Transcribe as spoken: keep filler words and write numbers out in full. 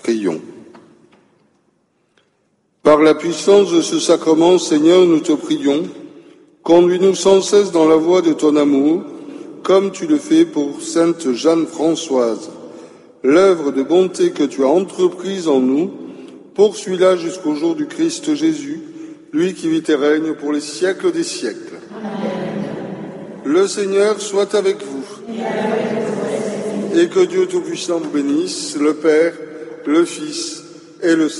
Prions. Par la puissance de ce sacrement, Seigneur, nous te prions, conduis-nous sans cesse dans la voie de ton amour, comme tu le fais pour sainte Jeanne-Françoise. L'œuvre de bonté que tu as entreprise en nous, poursuis-la jusqu'au jour du Christ Jésus, lui qui vit et règne pour les siècles des siècles. Amen. Le Seigneur soit avec vous. Et, avec vous. Et que Dieu Tout-Puissant vous bénisse, le Père, le Fils et le Saint.